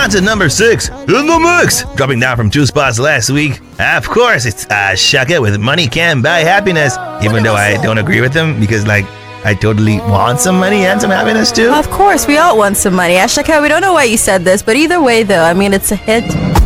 on to number 6 in the mix, dropping down from 2 spots last week. Of course, it's Shaka with Money Can't Buy Happiness, even though I don't agree with him because, like, I totally want some money and some happiness too. Of course, we all want some money. Ashaka, we don't know why you said this, but either way, though, I mean, it's a hit.